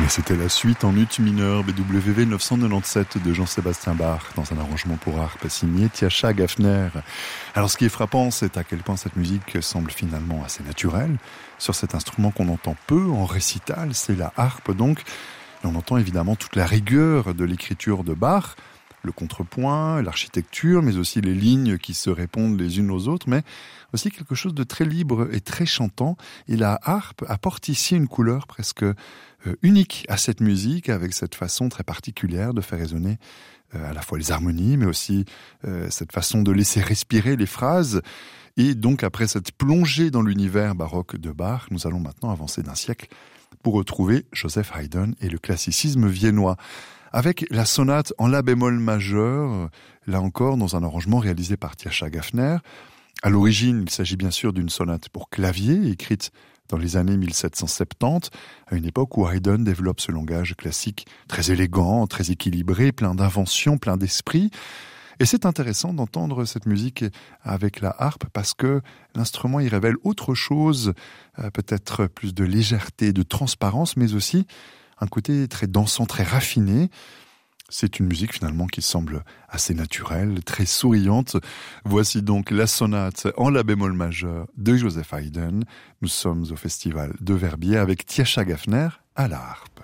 Et c'était la suite en ut mineur BWV 997 de Jean-Sébastien Bach dans un arrangement pour harpe signé Tiascha Gafner. Alors ce qui est frappant, c'est à quel point cette musique semble finalement assez naturelle sur cet instrument qu'on entend peu en récital, c'est la harpe donc. Et on entend évidemment toute la rigueur de l'écriture de Bach, le contrepoint, l'architecture, mais aussi les lignes qui se répondent les unes aux autres, mais aussi quelque chose de très libre et très chantant. Et la harpe apporte ici une couleur presque unique à cette musique, avec cette façon très particulière de faire résonner à la fois les harmonies, mais aussi cette façon de laisser respirer les phrases. Et donc, après cette plongée dans l'univers baroque de Bach, nous allons maintenant avancer d'un siècle pour retrouver Joseph Haydn et le classicisme viennois. Avec la sonate en la bémol majeur, là encore dans un arrangement réalisé par Tiascha Gafner. À l'origine, il s'agit bien sûr d'une sonate pour clavier, écrite dans les années 1770, à une époque où Haydn développe ce langage classique très élégant, très équilibré, plein d'inventions, plein d'esprit. Et c'est intéressant d'entendre cette musique avec la harpe parce que l'instrument y révèle autre chose, peut-être plus de légèreté, de transparence, mais aussi un côté très dansant, très raffiné. C'est une musique finalement qui semble assez naturelle, très souriante. Voici donc la sonate en la bémol majeur de Joseph Haydn. Nous sommes au festival de Verbier avec Tiascha Gafner à la harpe.